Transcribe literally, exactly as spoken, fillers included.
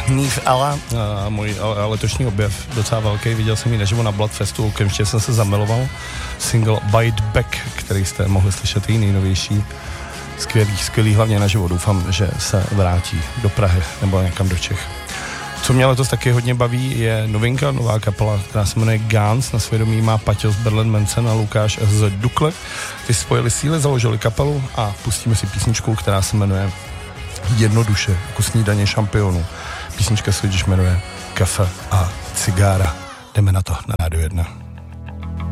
Neve Ella, můj letošní objev, docela velký, viděl jsem ji naživo na Bloodfestu, okamžitě jsem se zamiloval. Single Bite Back, který jste mohli slyšet, i nejnovější, skvělý, skvělý, hlavně naživo, doufám, že se vrátí do Prahy nebo někam do Čech. Co mě letos taky hodně baví, je novinka, nová kapela, která se jmenuje Gans, na svědomí má Paťo z Berlin Manson a Lukáš z Dukle. Ty spojili síly, založili kapelu a pustíme si písničku, která se jmenuje Jednoduše, jako snídaně šampionů. Písnička se totiž jmenuje Kafe a cigára. Jdeme na to, na Rádio jedna.